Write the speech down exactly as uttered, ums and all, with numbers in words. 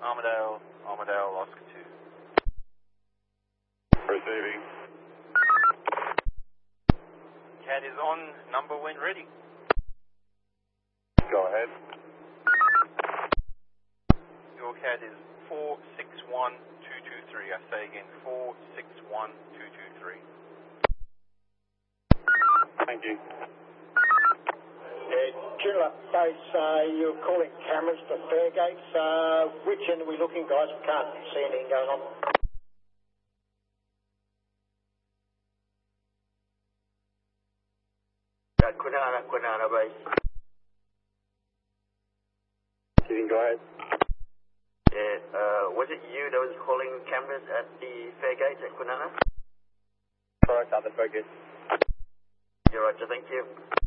Armadale, Armadale, Oscar two. Receiving. C A D is on, number when ready. Go ahead. Your C A D is four six one two two three. I say again, four six one two two three. Thank you. Yeah, Joondalup Base, uh, you're calling cameras for Fairgates. Uh, which end are we looking, guys? We can't see anything going on. Kwinana, Kwinana Base. Receiving, go ahead. Yeah, uh, was it you that was calling cameras at the Fairgates at Kwinana? Correct, other focus. You're right, thank you.